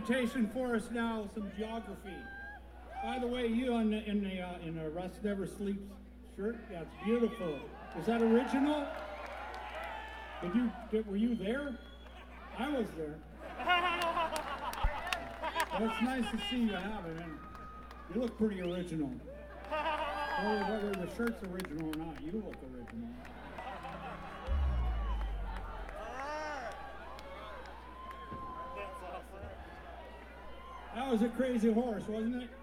presentation for us now, some geography. By the way, you in a Rust Never Sleeps shirt, that's beautiful. Is that original? Were you there? I was there. Well, it's nice to see you have it, and you look pretty original. Whether the shirt's original or not, you look original. That was a crazy horse, wasn't it?